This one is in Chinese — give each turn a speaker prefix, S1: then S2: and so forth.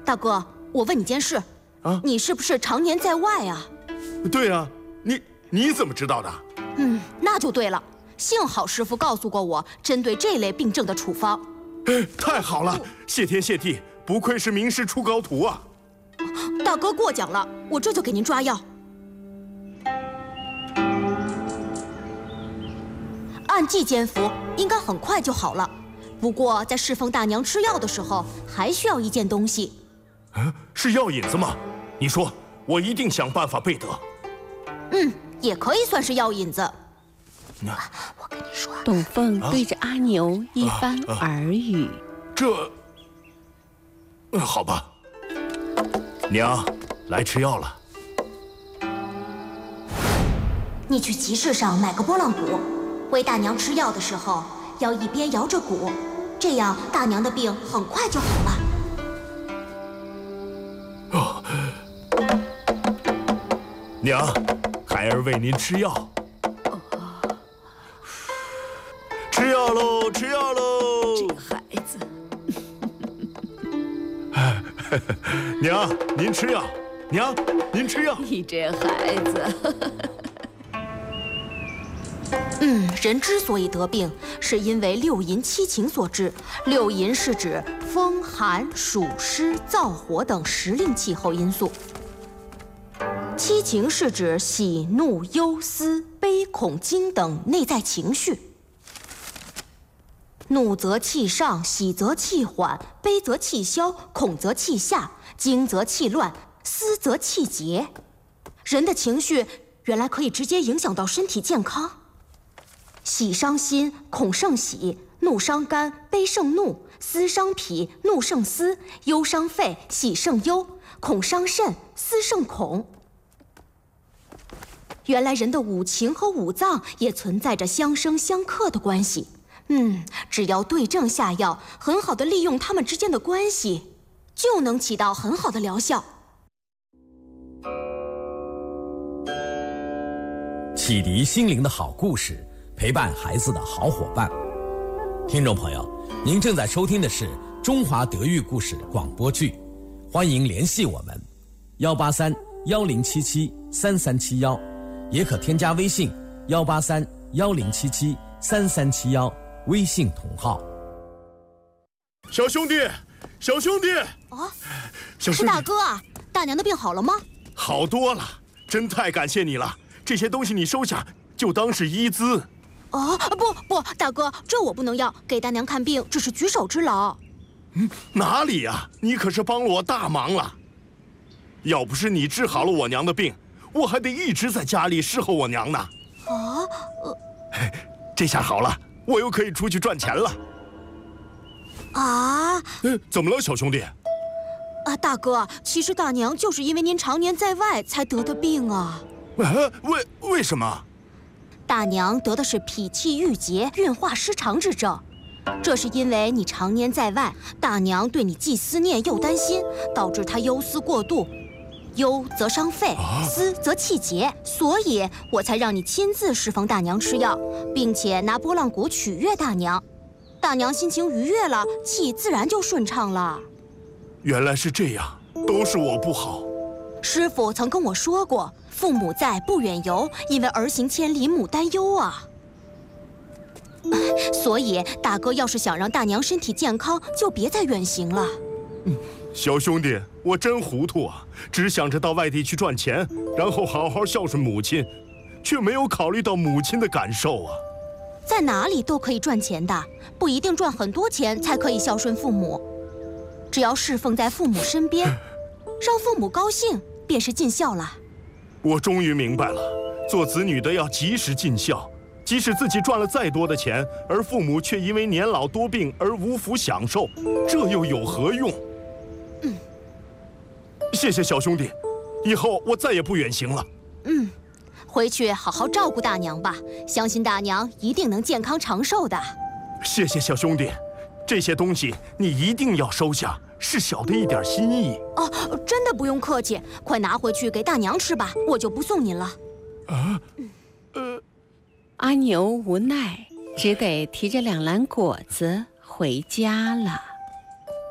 S1: 大哥，我问你件事啊，你是不是常年在外啊？
S2: 对啊，你怎么知道的？
S1: 那就对了。幸好师傅告诉过我针对这类病症的处方。
S2: 太好了，谢天谢地，不愧是名师出高徒啊！
S1: 大哥过奖了，我这就给您抓药。按剂煎服，应该很快就好了。不过在侍奉大娘吃药的时候，还需要一件东西。
S2: 是药引子吗？你说，我一定想办法备得。
S1: 也可以算是药引子。
S3: 我跟你说，董凤对着阿牛一番耳语。
S2: 好吧。娘，来吃药了。
S1: 你去集市上买个拨浪鼓，喂大娘吃药的时候要一边摇着鼓，这样大娘的病很快就好了。
S2: 娘，孩儿为您吃药。吃药喽，吃药喽！
S3: 这个孩子。
S2: 娘，您吃药。娘，您吃药。
S3: 你这孩子。
S1: 人之所以得病，是因为六淫七情所致。六淫是指风、寒、暑、湿、燥、火等时令气候因素。七情是指喜、怒、忧、思、悲、恐、惊等内在情绪。怒则气上，喜则气缓，悲则气消，恐则气下，惊则气乱，思则气结。人的情绪原来可以直接影响到身体健康。喜伤心，恐胜喜；怒伤肝，悲胜怒；思伤脾，怒胜思；忧伤肺，喜胜忧；恐伤肾，思胜恐。原来人的五情和五脏也存在着相生相克的关系。只要对症下药，很好的利用它们之间的关系，就能起到很好的疗效。
S4: 启迪心灵的好故事，陪伴孩子的好伙伴。听众朋友，您正在收听的是中华德育故事广播剧，欢迎联系我们183-1077-3371，也可添加微信183-1077-3371，微信同号。
S2: 小兄弟，小兄弟！
S1: 是大哥啊！大娘的病好了吗？
S2: 好多了，真太感谢你了。这些东西你收下，就当是医资。
S1: 不，大哥，这我不能要。给大娘看病只是举手之劳。
S2: 哪里呀？你可是帮了我大忙了。要不是你治好了我娘的病，我还得一直在家里侍候我娘呢。这下好了，我又可以出去赚钱了。怎么了，小兄弟？
S1: 大哥，其实大娘就是因为您常年在外才得的病啊。
S2: 为什么？
S1: 大娘得的是脾气郁结、运化失常之症，这是因为你常年在外，大娘对你既思念又担心，导致她忧思过度。忧则伤肺，思则气结，所以我才让你亲自侍奉大娘吃药，并且拿拨浪鼓取悦大娘。大娘心情愉悦了，气自然就顺畅了。
S2: 原来是这样，都是我不好。
S1: 师傅曾跟我说过，父母在，不远游，因为儿行千里母担忧啊。所以大哥要是想让大娘身体健康，就别再远行了。
S2: 小兄弟，我真糊涂啊，只想着到外地去赚钱，然后好好孝顺母亲，却没有考虑到母亲的感受啊。
S1: 在哪里都可以赚钱的，不一定赚很多钱才可以孝顺父母，只要侍奉在父母身边，让父母高兴便是尽孝了。
S2: 我终于明白了，做子女的要及时尽孝，即使自己赚了再多的钱，而父母却因为年老多病而无福享受，这又有何用？谢谢小兄弟，以后我再也不远行了。
S1: 回去好好照顾大娘吧，相信大娘一定能健康长寿的。
S2: 谢谢小兄弟，这些东西你一定要收下，是小的一点心意。
S1: 真的不用客气，快拿回去给大娘吃吧，我就不送您了。
S3: 阿牛无奈，只得提着2篮果子回家了。